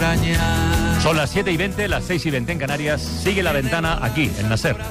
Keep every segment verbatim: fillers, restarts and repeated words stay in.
engañar. Son las siete y veinte, las seis y veinte en Canarias. Sigue La Ventana aquí, en La SER.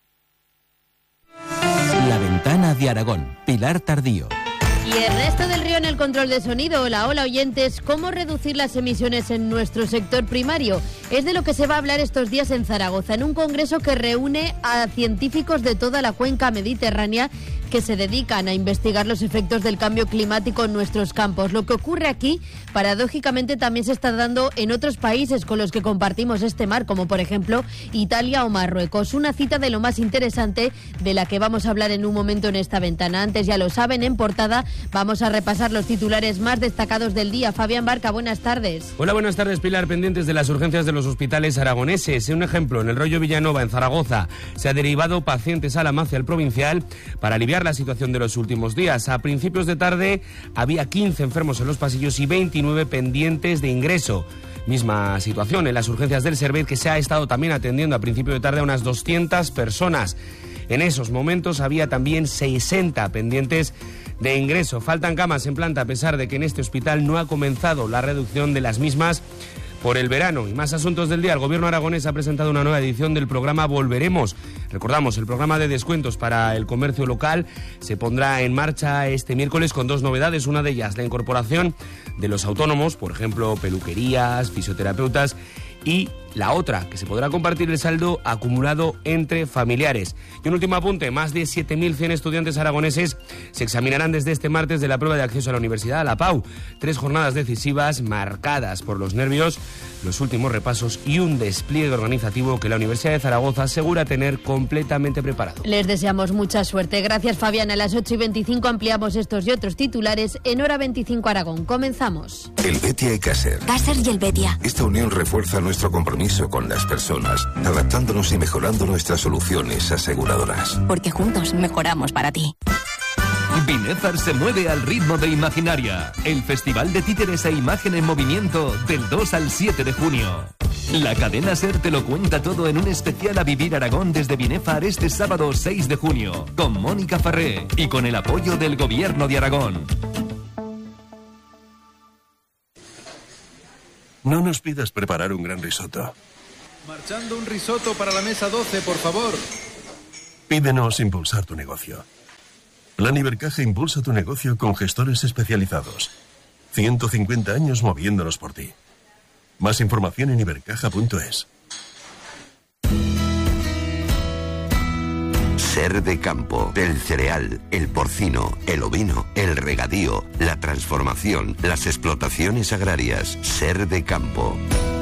La Ventana de Aragón, Pilar Tardío. Y Ernesto del Río en el control de sonido. Hola, hola oyentes. ¿Cómo reducir las emisiones en nuestro sector primario? Es de lo que se va a hablar estos días en Zaragoza, en un congreso que reúne a científicos de toda la cuenca mediterránea que se dedican a investigar los efectos del cambio climático en nuestros campos. Lo que ocurre aquí, paradójicamente, también se está dando en otros países con los que compartimos este mar, como por ejemplo Italia o Marruecos. Una cita de lo más interesante de la que vamos a hablar en un momento en esta ventana. Antes, ya lo saben, en portada vamos a repasar los titulares más destacados del día. Fabián Barca, buenas tardes. Hola, buenas tardes, Pilar. Pendientes de las urgencias de los hospitales aragoneses. Un ejemplo, en el Rollo Villanova, en Zaragoza, se ha derivado pacientes a la Macia, al Provincial, para aliviar la situación de los últimos días. A principios de tarde había quince enfermos en los pasillos y veintinueve pendientes de ingreso. Misma situación en las urgencias del Servet, que se ha estado también atendiendo a principio de tarde a unas doscientas personas. En esos momentos había también sesenta pendientes de ingreso. Faltan camas en planta, a pesar de que en este hospital no ha comenzado la reducción de las mismas por el verano. Y más asuntos del día. El gobierno aragonés ha presentado una nueva edición del programa Volveremos. Recordamos, el programa de descuentos para el comercio local se pondrá en marcha este miércoles con dos novedades. Una de ellas, la incorporación de los autónomos, por ejemplo, peluquerías, fisioterapeutas, y la otra, que se podrá compartir el saldo acumulado entre familiares. Y un último apunte, más de siete mil cien estudiantes aragoneses se examinarán desde este martes de la prueba de acceso a la universidad, la PAU. Tres jornadas decisivas marcadas por los nervios, los últimos repasos y un despliegue organizativo que la Universidad de Zaragoza asegura tener completamente preparado. Les deseamos mucha suerte. Gracias, Fabián. A las ocho y veinticinco ampliamos estos y otros titulares en Hora veinticinco Aragón. Comenzamos. El Betia y Caser. Caser y el Betia. Esta unión refuerza nuestro compromiso con las personas, adaptándonos y mejorando nuestras soluciones aseguradoras. Porque juntos mejoramos para ti. Binefar se mueve al ritmo de Imaginaria, el festival de títeres e imagen en movimiento del dos al siete de junio. La cadena SER te lo cuenta todo en un especial A Vivir Aragón desde Binefar este sábado seis de junio, con Mónica Farré y con el apoyo del Gobierno de Aragón. No nos pidas preparar un gran risotto. Marchando un risotto para la mesa doce, por favor. Pídenos impulsar tu negocio. Plan Ibercaja impulsa tu negocio con gestores especializados. ciento cincuenta años moviéndonos por ti. Más información en ibercaja punto es. Ser de campo, el cereal, el porcino, el ovino, el regadío, la transformación, las explotaciones agrarias. Ser de campo.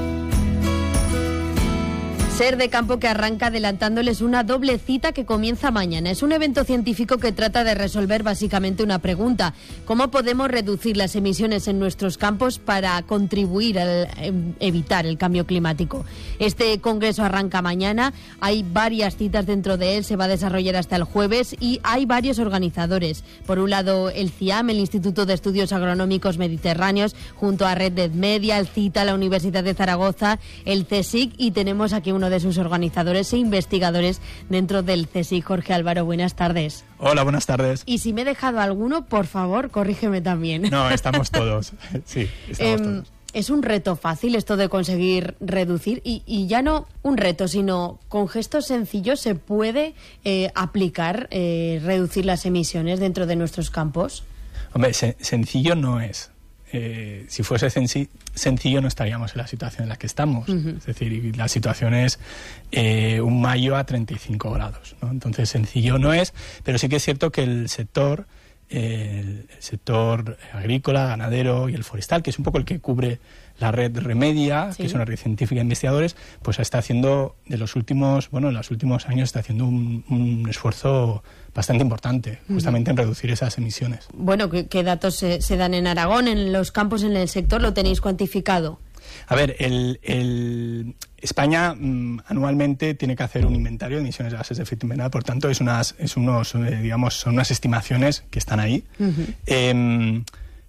Ser de Campo, que arranca adelantándoles una doble cita que comienza mañana. Es un evento científico que trata de resolver básicamente una pregunta: ¿cómo podemos reducir las emisiones en nuestros campos para contribuir a evitar el cambio climático? Este congreso arranca mañana, hay varias citas dentro de él, se va a desarrollar hasta el jueves y hay varios organizadores. Por un lado, el CIAM, el Instituto de Estudios Agronómicos Mediterráneos, junto a Red de Media, el CITA, la Universidad de Zaragoza, el CSIC, y tenemos aquí uno de sus organizadores e investigadores dentro del CSIC, Jorge Álvaro. Buenas tardes. Hola, buenas tardes. Y si me he dejado alguno, por favor, corrígeme también. No, estamos todos. Sí, estamos eh, todos. Es un reto fácil esto de conseguir reducir y, y ya no un reto, sino con gestos sencillos se puede eh, aplicar, eh, reducir las emisiones dentro de nuestros campos. Hombre, se, sencillo no es. Eh, si fuese senci- sencillo no estaríamos en la situación en la que estamos. Uh-huh. Es decir, la situación es eh, un mayo a treinta y cinco grados, ¿no? Entonces sencillo no es, pero sí que es cierto que el sector, eh, el sector agrícola, ganadero y el forestal, que es un poco el que cubre la red Remedia, sí, que es una red científica de investigadores, pues está haciendo de los últimos, bueno, en los últimos años está haciendo un, un esfuerzo bastante importante, justamente uh-huh. en reducir esas emisiones. Bueno, ¿qué, qué datos se, se dan en Aragón, en los campos, en el sector? ¿Lo tenéis cuantificado? A ver, el, el España mmm, anualmente tiene que hacer un inventario de emisiones de gases de efecto invernadero, por tanto es unas, es unos, eh, digamos, son unas estimaciones que están ahí. Uh-huh. Eh,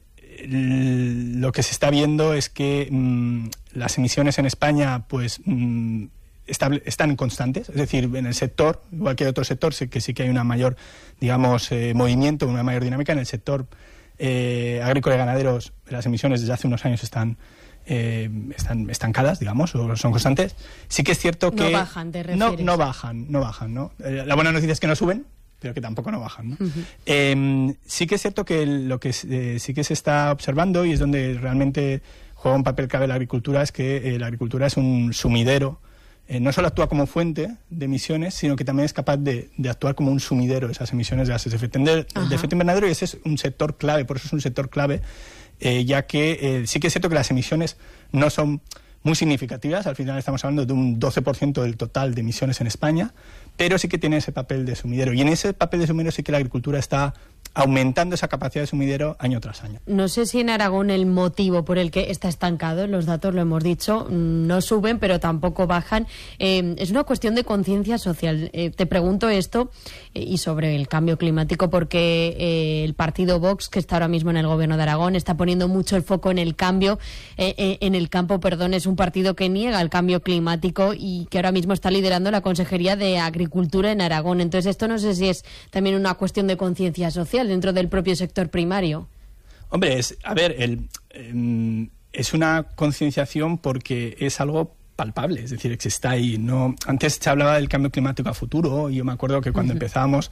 lo que se está viendo es que mmm, las emisiones en España, pues mmm, estable, están constantes, es decir, en el sector, igual que en otro sector, sí que sí que hay una mayor, digamos, eh, movimiento, una mayor dinámica. En el sector eh, agrícola y ganaderos, las emisiones desde hace unos años están eh, están estancadas, digamos, o son constantes. Sí que es cierto que... No bajan, te no, refieres. no bajan, no bajan, ¿no? Eh, la buena noticia es que no suben, pero que tampoco no bajan, ¿no? Uh-huh. Eh, sí que es cierto que lo que eh, sí que se está observando, y es donde realmente juega un papel clave la agricultura, es que eh, la agricultura es un sumidero. Eh, no solo actúa como fuente de emisiones, sino que también es capaz de, de actuar como un sumidero de esas emisiones de gases de efecto, de efecto invernadero, y ese es un sector clave, por eso es un sector clave, eh, ya que eh, sí que es cierto que las emisiones no son muy significativas, al final estamos hablando de un doce por ciento del total de emisiones en España, pero sí que tiene ese papel de sumidero, y en ese papel de sumidero sí que la agricultura está aumentando esa capacidad de sumidero año tras año. No sé si en Aragón el motivo por el que está estancado, los datos lo hemos dicho, no suben pero tampoco bajan, eh, es una cuestión de conciencia social. Eh, te pregunto esto eh, y sobre el cambio climático porque eh, el partido Vox, que está ahora mismo en el gobierno de Aragón, está poniendo mucho el foco en el cambio, eh, eh, en el campo, perdón, es un partido que niega el cambio climático y que ahora mismo está liderando la Consejería de Agricultura en Aragón. Entonces esto no sé si es también una cuestión de conciencia social dentro del propio sector primario. Hombre, es, a ver, el, eh, es una concienciación porque es algo palpable, es decir, que está ahí. No, antes se hablaba del cambio climático a futuro, y yo me acuerdo que cuando uh-huh. empezábamos,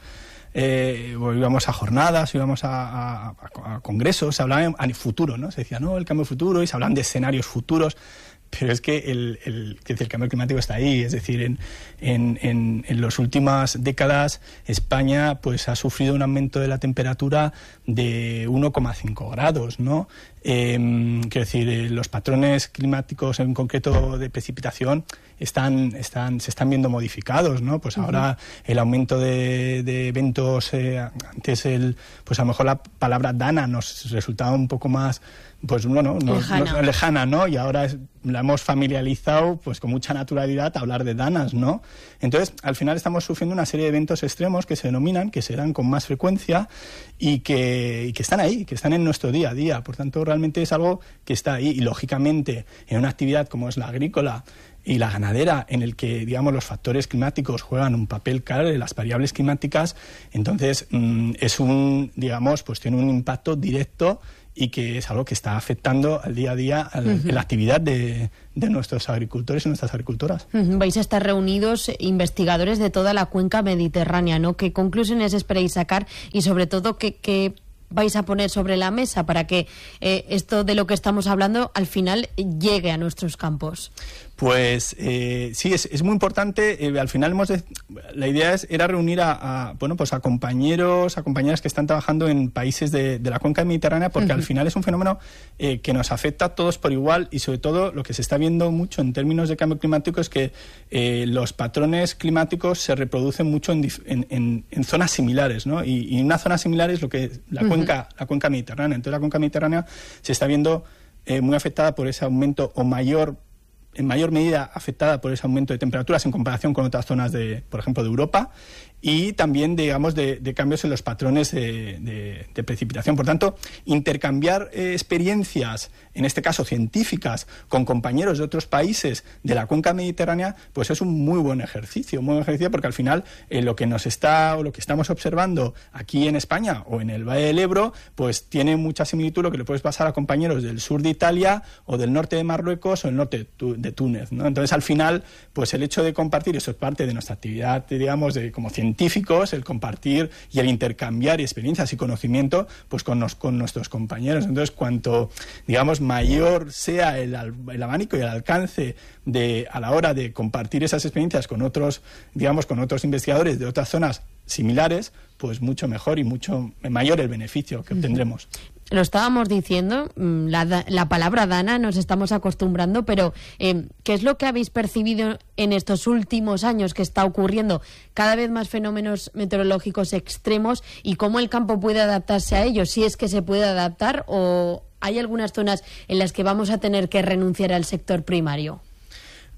eh, íbamos a jornadas, íbamos a, a, a congresos, se hablaba en futuro, ¿no? Se decía, no, el cambio futuro, y se hablaban de escenarios futuros. Pero es que el, el, que el cambio climático está ahí, es decir, en, en, en, en las últimas décadas España pues ha sufrido un aumento de la temperatura de uno coma cinco grados, ¿no? Eh, quiero decir, eh, los patrones climáticos en concreto de precipitación están, están, se están viendo modificados, ¿no? Pues uh-huh. ahora el aumento de, de eventos, eh, antes el, pues a lo mejor la palabra dana nos resultaba un poco más, pues bueno, no, lejana. No, lejana, ¿no? Y ahora es, la hemos familiarizado pues con mucha naturalidad a hablar de danas, ¿no? Entonces, al final estamos sufriendo una serie de eventos extremos que se denominan, que se dan con más frecuencia y que, y que están ahí, que están en nuestro día a día. Por tanto, realmente es algo que está ahí, y lógicamente en una actividad como es la agrícola y la ganadera, en el que, digamos, los factores climáticos juegan un papel clave, las variables climáticas, entonces mmm, es un, digamos, pues tiene un impacto directo, y que es algo que está afectando al día a día a la, uh-huh. la actividad de, de nuestros agricultores y nuestras agricultoras. Uh-huh. Vais a estar reunidos investigadores de toda la cuenca mediterránea, ¿no? ¿Qué conclusiones esperáis sacar y sobre todo qué, qué vais a poner sobre la mesa para que eh, esto de lo que estamos hablando al final llegue a nuestros campos? Pues eh, sí, es, es muy importante. Eh, al final hemos de, la idea es, era reunir a, a bueno pues a compañeros, a compañeras que están trabajando en países de, de la cuenca mediterránea, porque uh-huh. al final es un fenómeno eh, que nos afecta a todos por igual, y sobre todo lo que se está viendo mucho en términos de cambio climático es que eh, los patrones climáticos se reproducen mucho en, en, en, en zonas similares, ¿no? Y, y una zona similar es lo que la uh-huh. cuenca, la cuenca mediterránea. Entonces la cuenca mediterránea se está viendo eh, muy afectada por ese aumento o mayor en mayor medida afectada por ese aumento de temperaturas en comparación con otras zonas, de, por ejemplo, de Europa, y también, digamos, de, de cambios en los patrones de, de, de precipitación. Por tanto, intercambiar eh, experiencias, en este caso científicas, con compañeros de otros países de la cuenca mediterránea, pues es un muy buen ejercicio, muy buen ejercicio, porque al final eh, lo que nos está o lo que estamos observando aquí en España o en el Valle del Ebro, pues tiene mucha similitud lo que le puedes pasar a compañeros del sur de Italia o del norte de Marruecos o el norte de Túnez, ¿no? Entonces, al final, pues el hecho de compartir, eso es parte de nuestra actividad, digamos, de como científicos, el compartir y el intercambiar experiencias y conocimiento, pues con, nos, con nuestros compañeros. Entonces, cuanto, digamos, mayor sea el, el abanico y el alcance de a la hora de compartir esas experiencias con otros, digamos, con otros investigadores de otras zonas similares, pues mucho mejor y mucho mayor el beneficio que obtendremos. Lo estábamos diciendo, la, la palabra dana nos estamos acostumbrando, pero eh, ¿qué es lo que habéis percibido en estos últimos años que está ocurriendo? Cada vez más fenómenos meteorológicos extremos, y cómo el campo puede adaptarse a ellos, si es que se puede adaptar, o hay algunas zonas en las que vamos a tener que renunciar al sector primario.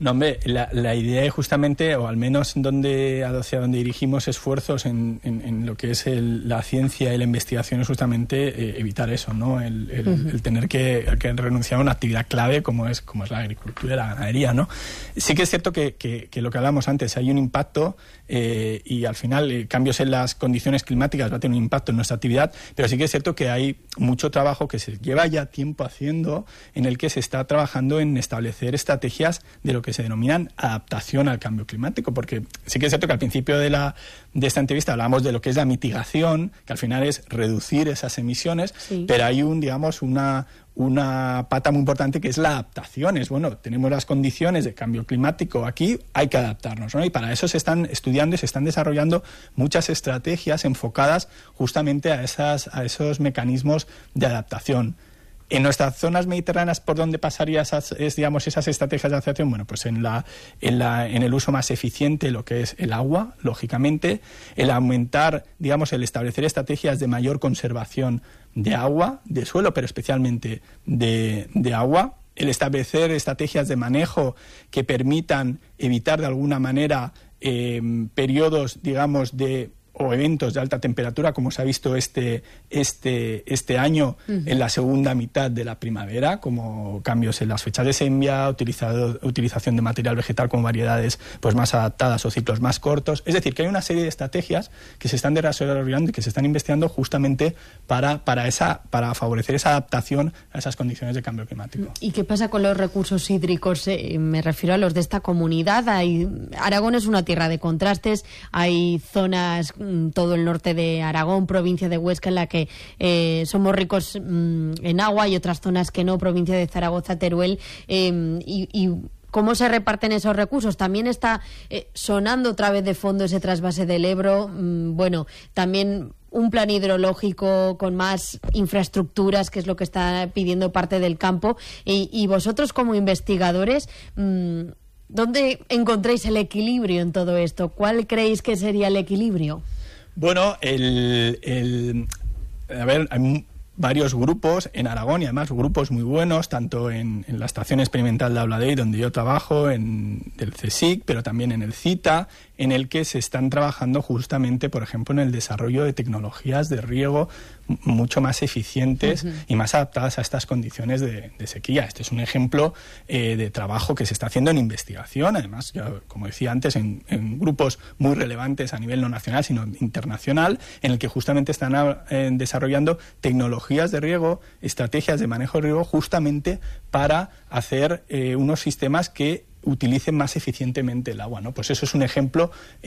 No, hombre, la, la idea es justamente, o al menos donde, hacia donde dirigimos esfuerzos en, en, en lo que es el, la ciencia y la investigación, es justamente eh, evitar eso, ¿no? El, el, uh-huh. el tener que, que renunciar a una actividad clave como es, como es la agricultura y la ganadería, ¿no? Sí que es cierto que, que, que lo que hablábamos antes, hay un impacto eh, y al final eh, cambios en las condiciones climáticas va a tener un impacto en nuestra actividad, pero sí que es cierto que hay mucho trabajo que se lleva ya tiempo haciendo en el que se está trabajando en establecer estrategias de lo que se denominan adaptación al cambio climático, porque sí que es cierto que al principio de, la, de esta entrevista hablábamos de lo que es la mitigación, que al final es reducir esas emisiones, sí. pero hay un, digamos, una, una pata muy importante que es la adaptación. Es, bueno, tenemos las condiciones de cambio climático aquí, hay que adaptarnos, ¿no? Y para eso se están estudiando y se están desarrollando muchas estrategias enfocadas justamente a, esas, a esos mecanismos de adaptación. En nuestras zonas mediterráneas, ¿por dónde pasaría esas, es, digamos, esas estrategias de adaptación? Bueno, pues en, la, en, la, en el uso más eficiente, lo que es el agua, lógicamente, el aumentar, digamos, el establecer estrategias de mayor conservación de agua, de suelo, pero especialmente de, de agua, el establecer estrategias de manejo que permitan evitar de alguna manera eh, periodos, digamos, de o eventos de alta temperatura, como se ha visto este, este, este año uh-huh. en la segunda mitad de la primavera, como cambios en las fechas de siembra, utilizado, utilización de material vegetal con variedades pues, más adaptadas o ciclos más cortos. Es decir, que hay una serie de estrategias que se están desarrollando y que se están investigando justamente para, para, esa, para favorecer esa adaptación a esas condiciones de cambio climático. ¿Y qué pasa con los recursos hídricos? Eh, me refiero a los de esta comunidad. Hay, Aragón es una tierra de contrastes, hay zonas, todo el norte de Aragón, provincia de Huesca, en la que eh, somos ricos mm, en agua, y otras zonas que no, provincia de Zaragoza, Teruel, eh, y, y ¿cómo se reparten esos recursos? También está eh, sonando otra vez de fondo ese trasvase del Ebro. Mm, bueno, también un plan hidrológico con más infraestructuras, que es lo que está pidiendo parte del campo. Y, y vosotros, como investigadores, mmm, ¿dónde encontráis el equilibrio en todo esto? ¿Cuál creéis que sería el equilibrio? Bueno, el, el a ver, hay varios grupos en Aragón, y además grupos muy buenos, tanto en, en la Estación Experimental de Abladell, donde yo trabajo, en el CSIC, pero también en el CITA, en el que se están trabajando justamente, por ejemplo, en el desarrollo de tecnologías de riego mucho más eficientes uh-huh. y más adaptadas a estas condiciones de, de sequía. Este es un ejemplo eh, de trabajo que se está haciendo en investigación, además, ya, como decía antes, en, en grupos muy relevantes a nivel no nacional, sino internacional, en el que justamente están eh, desarrollando tecnologías de riego, estrategias de manejo de riego, justamente para hacer eh, unos sistemas que utilicen más eficientemente el agua, ¿no? Pues eso es un ejemplo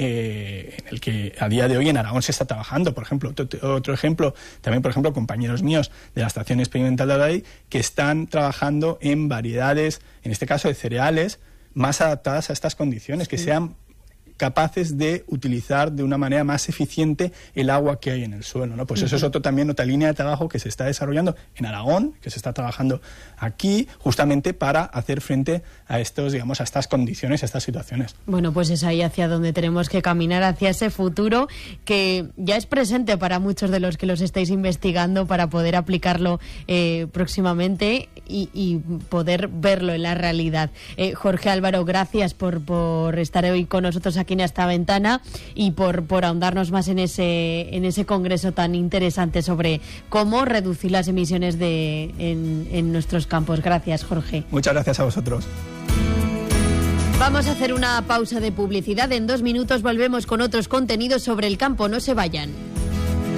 eh, en el que a día de hoy en Aragón se está trabajando. Por ejemplo, otro, otro ejemplo, también por ejemplo compañeros míos de la Estación Experimental de Abladell, que están trabajando en variedades, en este caso de cereales, más adaptadas a estas condiciones, que sean capaces de utilizar de una manera más eficiente el agua que hay en el suelo, ¿no? Pues uh-huh. eso es otro, también otra línea de trabajo que se está desarrollando en Aragón, que se está trabajando aquí, justamente para hacer frente a estos, digamos, a estas condiciones, a estas situaciones. Bueno, pues es ahí hacia donde tenemos que caminar, hacia ese futuro que ya es presente para muchos de los que los estáis investigando, para poder aplicarlo eh, próximamente y, y poder verlo en la realidad. Eh, Jorge Álvaro, gracias por, por estar hoy con nosotros aquí en esta ventana y por, por ahondarnos más en ese, en ese congreso tan interesante sobre cómo reducir las emisiones de, en, en nuestros campos. Gracias, Jorge. Muchas gracias a vosotros. Vamos a hacer una pausa de publicidad. En dos minutos volvemos con otros contenidos sobre el campo. No se vayan.